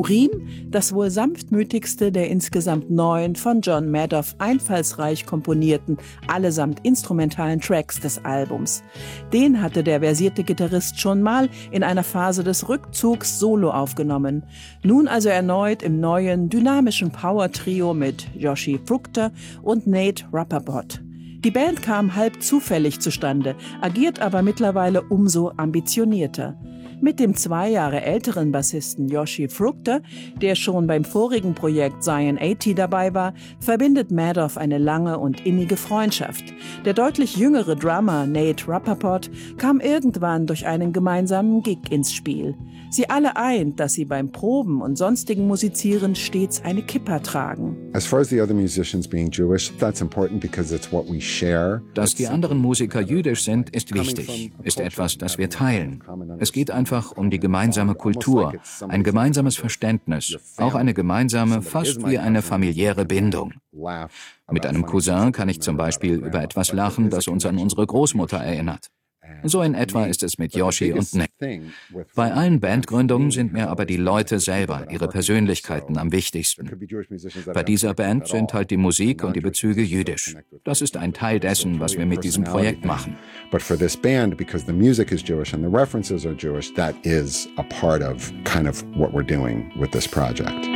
Urim, das wohl sanftmütigste der insgesamt 9 von John Madoff einfallsreich komponierten, allesamt instrumentalen Tracks des Albums. Den hatte der versierte Gitarrist schon mal in einer Phase des Rückzugs solo aufgenommen. Nun also erneut im neuen, dynamischen Power-Trio mit Joshi Fruchter und Nate Rappaport. Die Band kam halb zufällig zustande, agiert aber mittlerweile umso ambitionierter. Mit dem 2 Jahre älteren Bassisten Joshi Fruchter, der schon beim vorigen Projekt Zion 80 dabei war, verbindet Madoff eine lange und innige Freundschaft. Der deutlich jüngere Drummer Nate Rappaport kam irgendwann durch einen gemeinsamen Gig ins Spiel. Sie alle eint, dass sie beim Proben und sonstigen Musizieren stets eine Kippa tragen. As far as the other musicians being Jewish, that's important because it's what we share. Dass die anderen Musiker jüdisch sind, ist wichtig, ist etwas, das wir teilen. Es geht einfach um die gemeinsame Kultur, ein gemeinsames Verständnis, auch eine gemeinsame, fast wie eine familiäre Bindung. Mit einem Cousin kann ich zum Beispiel über etwas lachen, das uns an unsere Großmutter erinnert. So in etwa ist es mit Joshi und Nick. Bei allen Bandgründungen sind mir aber die Leute selber, ihre Persönlichkeiten am wichtigsten. Bei dieser Band sind halt die Musik und die Bezüge jüdisch. Das ist ein Teil dessen, was wir mit diesem Projekt machen. But for this band, because the music is Jewish and the references are Jewish, that is a part of kind of what we're doing with this project.